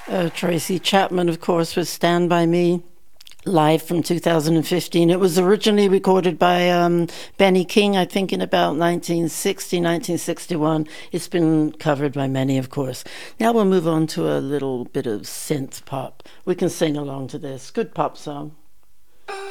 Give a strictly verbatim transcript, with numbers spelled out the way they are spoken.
Uh, Tracy Chapman, of course, was Stand By Me, live from two thousand fifteen. It was originally recorded by um, Benny King, I think, in about nineteen sixty, nineteen sixty-one. It's been covered by many, of course. Now we'll move on to a little bit of synth pop. We can sing along to this. Good pop song.